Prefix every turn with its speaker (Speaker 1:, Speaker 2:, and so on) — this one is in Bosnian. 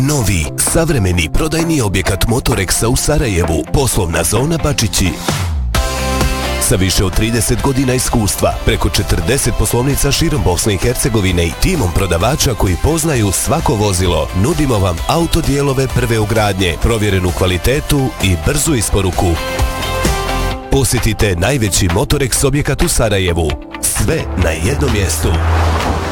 Speaker 1: Novi, savremeni prodajni objekat Motorexa u Sarajevu, poslovna zona Bačići. Sa više od 30 godina iskustva, preko 40 poslovnica širom Bosne i Hercegovine i timom prodavača koji poznaju svako vozilo, nudimo vam autodijelove prve ugradnje, provjerenu kvalitetu i brzu isporuku. Posjetite najveći Motorex objekat u Sarajevu. Sve na jednom mjestu.